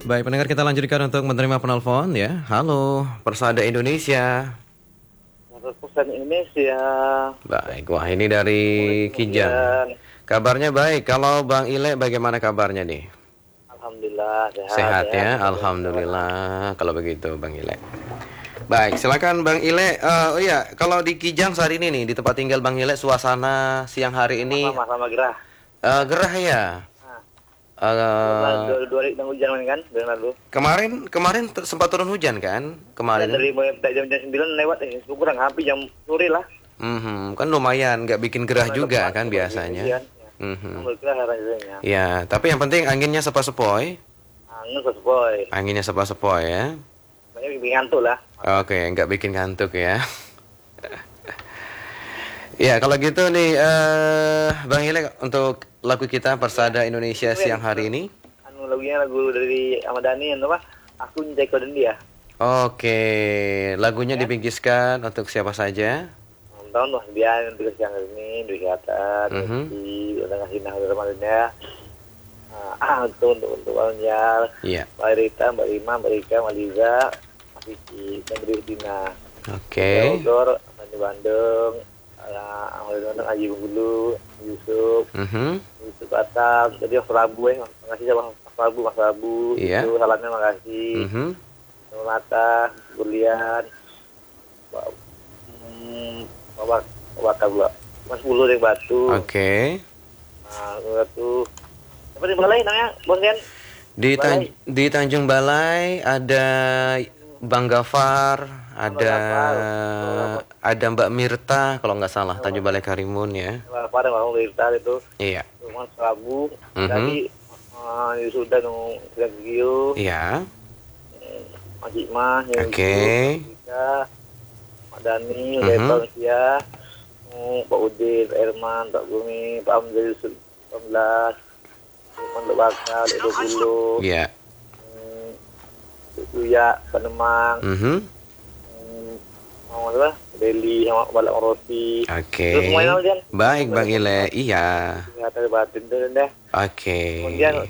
Baik, pendengar kita lanjutkan untuk menerima penelpon ya. Halo, Persada Indonesia. Pesan Indonesia. Baik, wah ini dari Kijang. Kemudian, Kabarnya baik. Kalau Bang Ile bagaimana kabarnya nih? alhamdulillah Sehat ya, sehat. alhamdulillah. Kalau begitu Bang Ile. Baik, silakan Bang Ile. Oh iya, kalau di Kijang saat ini nih di tempat tinggal Bang Ile, suasana siang hari ini Sama gerah. gerah ya. Nah, Eh, dua hari hujan kan, bulan lalu. kemarin sempat turun hujan kan? Ya, Kemarin. dari mulai jam 9 lewat, kurang hampir jam sore lah. Kan lumayan, nggak bikin gerah juga kan biasanya. Hujan, ya. Mhm. Alhamdulillah rasanya. Ya, tapi yang penting anginnya sepoi-sepoi. Angin sesuai. Anginnya sepoi-sepoi ya. Banyak bikin ngantuk lah. Oke, nggak bikin ngantuk ya. Ya, kalau gitu nih, Bang Ile untuk lagu kita Persada Indonesia siang hari ini. Lagunya lagu dari Ahmad Dhani, apa? Aku Cintai Kau dan Dia. Oke, lagunya dibingkiskan untuk siapa saja? Tahun Mas Bian untuk siang ini, Dwi Kesehatan, udah ngasih nama Ramadannya. Untuk Walunyal, Iya. Mbak Rita, Mbak Rima, Mbak Rika, Mbak Liza, Mas Vicky, dan Dina. Oke. Bogor, di Bandung, Ahmad Dhani, Aji Bungkulu, Yusuf, Yusuf Batam, jadi Mas Prabu makasih sama Mas Prabu, Iya. itu salamnya makasih. Mata, Bulian, Mas Bulu dari Batu. Oke. Batu. Apa di Balai namanya, Bos Ken? Di Tanjung Balai ada Bang Gafar, ada Mbak Mirta kalau nggak salah, Tanjung Balai Karimun ya. Pada mau Mirta itu. Iya. Mas Prabu. Tadi sudah nung Gio. Iya. Mas Ikmah. Oke. Mak Dani, Leton Sia, Pak Udin, Erman, Pak Bumi, Pak Amzal Yusuf 18, Pak Bakal, 20. Iya. Uya, Panemang, mau apa? Deli sama Balak Roti. Oke. Terus semuanya Jan. Baik Bang Ile, iya. Kesehatan batin deh. Oke. Kemudian